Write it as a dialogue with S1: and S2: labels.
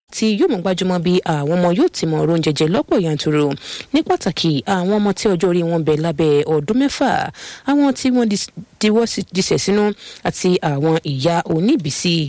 S1: tí yóò mọ̀ gbájúmọ́ bí àwọn ọmọ yóò ti mọ oúnjẹ jẹ lọ́pọ̀ yanturu ní pàtàkì àwọn ọmọ tí ọjọ́ orí wọn bẹ̀ lábẹ́ ọdún 6 àwọn tí wọ́n diwọ́ disẹ̀ sínú àti àwọn ìyá oníbìsí.